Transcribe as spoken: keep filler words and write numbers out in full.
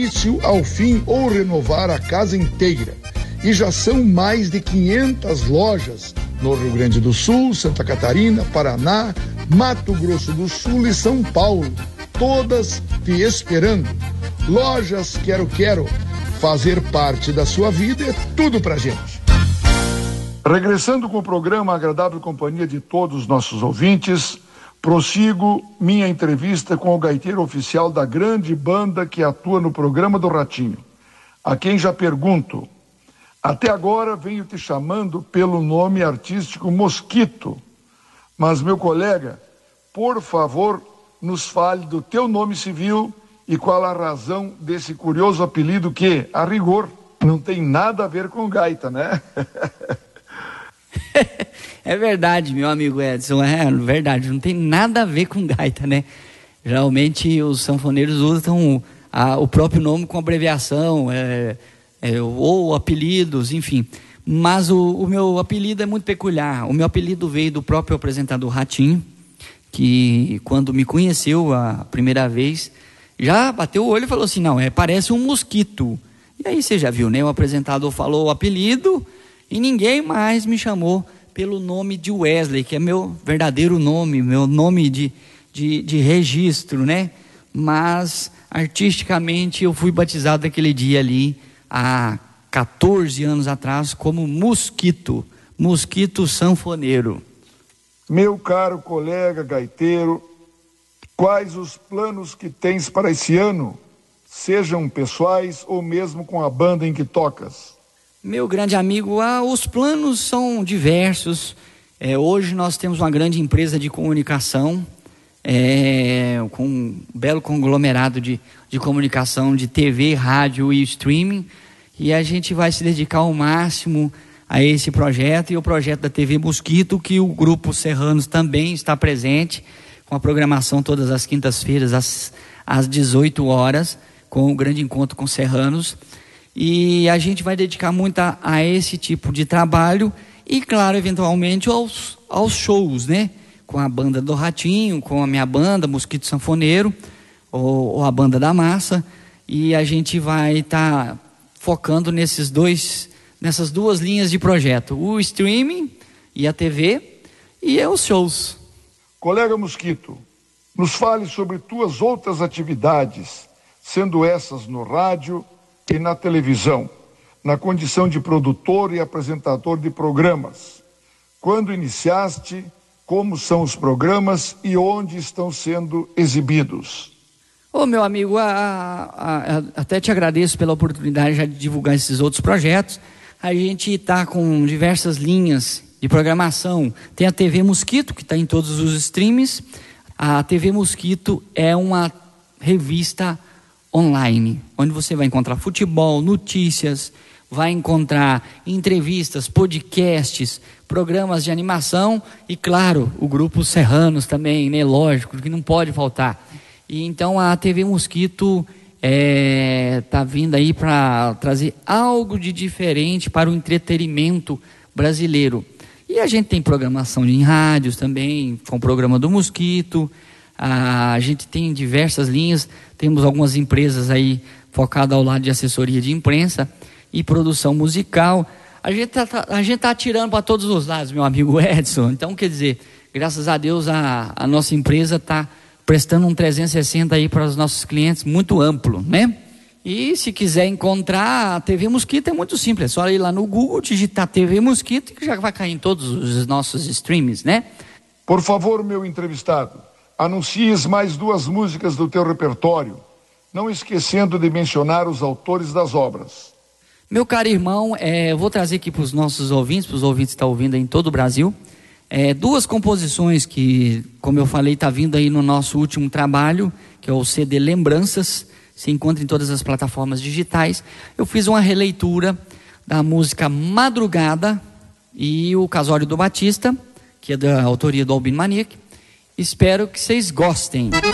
início ao fim ou renovar a casa inteira. E já são mais de quinhentas lojas no Rio Grande do Sul, Santa Catarina, Paraná, Mato Grosso do Sul e São Paulo, todas te esperando. Lojas Quero Quero, fazer parte da sua vida é tudo pra gente. Regressando com o programa Agradável Companhia de todos os nossos ouvintes, prossigo minha entrevista com o gaiteiro oficial da grande banda que atua no programa do Ratinho, a quem já pergunto: até agora venho te chamando pelo nome artístico Mosquito, mas, meu colega, por favor, nos fale do teu nome civil e qual a razão desse curioso apelido que, a rigor, não tem nada a ver com gaita, né? É verdade, meu amigo Edson, é verdade, não tem nada a ver com gaita, né? Geralmente os sanfoneiros usam a, o próprio nome com abreviação, é, é, ou apelidos, enfim. Mas o, o meu apelido é muito peculiar. O meu apelido veio do próprio apresentador Ratinho, que quando me conheceu a primeira vez, já bateu o olho e falou assim: não, é, parece um mosquito. E aí você já viu, né? O apresentador falou o apelido e ninguém mais me chamou pelo nome de Wesley, que é meu verdadeiro nome, meu nome de, de, de registro, né? Mas artisticamente eu fui batizado aquele dia ali, há quatorze anos atrás, como Mosquito, Mosquito Sanfoneiro. Meu caro colega gaiteiro, quais os planos que tens para esse ano, sejam pessoais ou mesmo com a banda em que tocas? Meu grande amigo, ah, os planos são diversos. É, hoje nós temos uma grande empresa de comunicação, é, com um belo conglomerado de, de comunicação de T V, rádio e streaming, e a gente vai se dedicar ao máximo a esse projeto e o projeto da T V Mosquito, que o Grupo Serranos também está presente, com a programação todas as quintas-feiras às, às dezoito horas, com o grande encontro com Serranos. E a gente vai dedicar muito a, a esse tipo de trabalho e, claro, eventualmente aos, aos shows, né? Com a banda do Ratinho, com a minha banda, Mosquito Sanfoneiro, ou, ou a banda da Massa. E a gente vai estar tá focando nesses dois, nessas duas linhas de projeto: o streaming e a T V e os shows. Colega Mosquito, nos fale sobre tuas outras atividades, sendo essas no rádio e na televisão, na condição de produtor e apresentador de programas. Quando iniciaste, como são os programas e onde estão sendo exibidos? Ô, meu amigo, a, a, a, até te agradeço pela oportunidade de divulgar esses outros projetos. A gente está com diversas linhas de programação. Tem a T V Mosquito, que está em todos os streams. A T V Mosquito é uma revista online, onde você vai encontrar futebol, notícias, vai encontrar entrevistas, podcasts, programas de animação e, claro, o Grupo Serranos também, né? Lógico, que não pode faltar. E então a T V Mosquito é, tá vindo aí para trazer algo de diferente para o entretenimento brasileiro. E a gente tem programação em rádios também, com o programa do Mosquito. A gente tem diversas linhas, temos algumas empresas aí focadas ao lado de assessoria de imprensa e produção musical. A gente tá, a gente tá atirando para todos os lados, meu amigo Edson. Então, quer dizer, graças a Deus a, a nossa empresa está prestando um trezentos e sessenta aí para os nossos clientes, muito amplo, né? E se quiser encontrar a T V Mosquito, é muito simples, é só ir lá no Google, digitar T V Mosquito e já vai cair em todos os nossos streams, né? Por favor, meu entrevistado, anuncies mais duas músicas do teu repertório, não esquecendo de mencionar os autores das obras. Meu caro irmão, é, eu vou trazer aqui para os nossos ouvintes, para os ouvintes que estão ouvindo aí em todo o Brasil, é, duas composições que, como eu falei, está vindo aí no nosso último trabalho, que é o C D Lembranças, se encontra em todas as plataformas digitais. Eu fiz uma releitura da música Madrugada e o Casório do Batista, que é da autoria do Albino Manique. Espero que vocês gostem.